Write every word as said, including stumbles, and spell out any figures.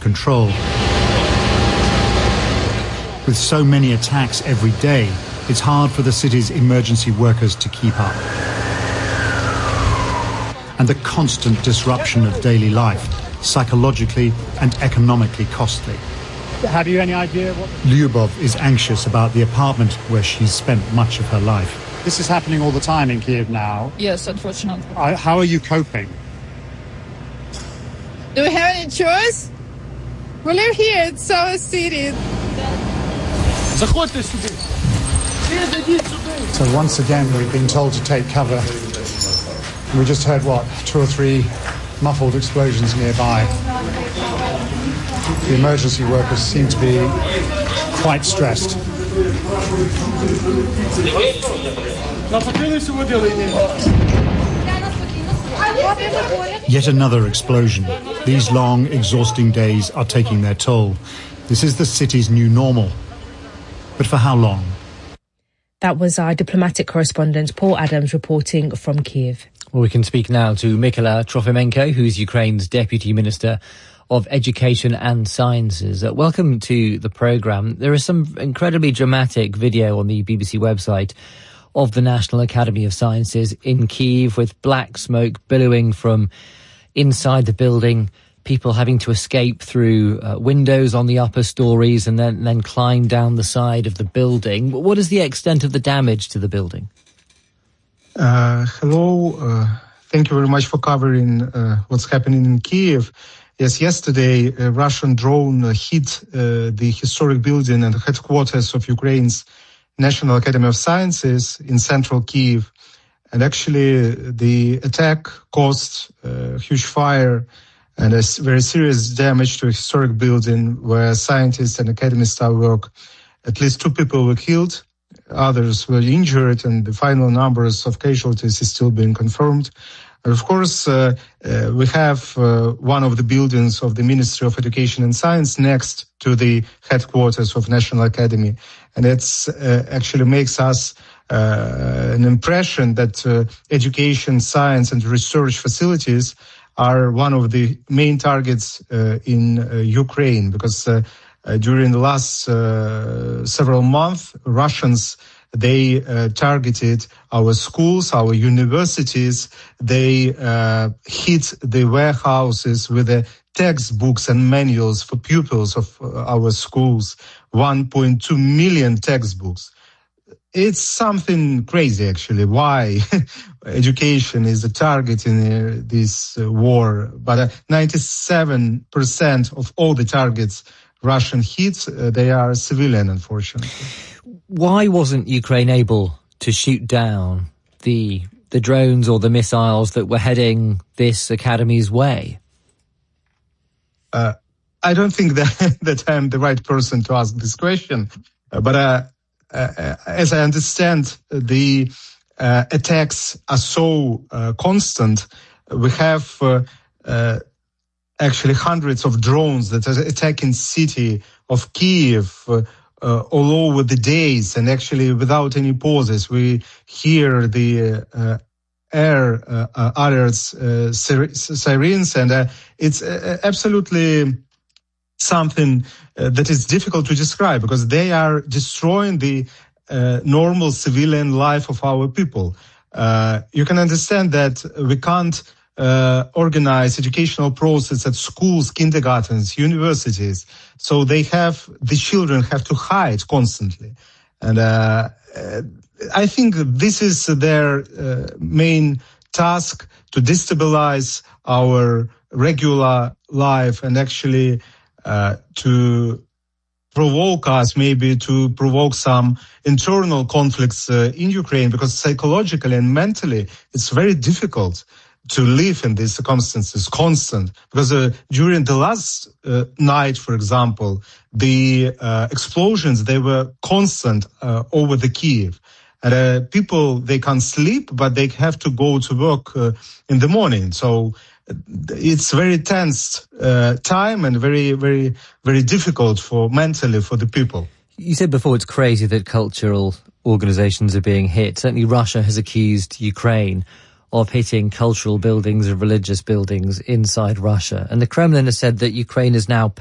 control. With so many attacks every day, it's hard for the city's emergency workers to keep up. And the constant disruption of daily life, psychologically and economically costly. Have you any idea what... Lyubov is anxious about the apartment where she's spent much of her life. This is happening all the time in Kiev now. Yes, unfortunately. Uh, how are you coping? Do we have any choice? We live here, it's our city. So once again, we've been told to take cover. We just heard, what, two or three muffled explosions nearby. The emergency workers seem to be quite stressed. Yet another explosion. These long, exhausting days are taking their toll. This is the city's new normal. But for how long? That was our diplomatic correspondent, Paul Adams, reporting from Kiev. Well, we can speak now to Mykola Trofimenko, who's Ukraine's Deputy Minister of Education and Sciences. Uh, welcome to the programme. There is some incredibly dramatic video on the B B C website of the National Academy of Sciences in Kyiv, with black smoke billowing from inside the building, people having to escape through uh, windows on the upper stories and then, then climb down the side of the building. What is the extent of the damage to the building? Uh, hello. Uh, thank you very much for covering uh, what's happening in Kyiv. Yes, yesterday a Russian drone uh, hit uh, the historic building and the headquarters of Ukraine's National Academy of Sciences in central Kyiv. And actually the attack caused a huge fire and a very serious damage to a historic building where scientists and academy staff work. At least two people were killed, others were injured, and the final numbers of casualties is still being confirmed. And of course, uh, uh, we have uh, one of the buildings of the Ministry of Education and Science next to the headquarters of National Academy. And it's uh, actually makes us uh, an impression that uh, education, science and research facilities are one of the main targets uh, in uh, Ukraine, because uh, uh, during the last uh, several months, Russians They uh, targeted our schools, our universities. They uh, hit the warehouses with the textbooks and manuals for pupils of uh, our schools, one point two million textbooks. It's something crazy, actually, why education is a target in uh, this uh, war. But uh, ninety-seven percent of all the targets Russian hits, uh, they are civilian, unfortunately. Why wasn't Ukraine able to shoot down the the drones or the missiles that were heading this academy's way? Uh, I don't think that, that I'm the right person to ask this question. Uh, but uh, uh, as I understand, the uh, attacks are so uh, constant. We have uh, uh, actually hundreds of drones that are attacking city of Kyiv, uh, Uh, all over the days, and actually without any pauses. We hear the uh, air uh, uh, alerts, uh, sirens, and uh, it's uh, absolutely something uh, that is difficult to describe, because they are destroying the uh, normal civilian life of our people. Uh, you can understand that we can't Uh, organize educational process at schools, kindergartens, universities. So they have, the children have to hide constantly. And uh, I think this is their uh, main task, to destabilize our regular life and actually uh, to provoke us, maybe to provoke some internal conflicts uh, in Ukraine, because psychologically and mentally it's very difficult to live in these circumstances, constant. Because uh, during the last uh, night, for example, the uh, explosions, they were constant uh, over the Kyiv. And uh, people, they can't sleep, but they have to go to work uh, in the morning. So it's very tense uh, time and very, very, very difficult for mentally for the people. You said before it's crazy that cultural organizations are being hit. Certainly Russia has accused Ukraine of hitting cultural buildings and religious buildings inside Russia. And the Kremlin has said that Ukraine is now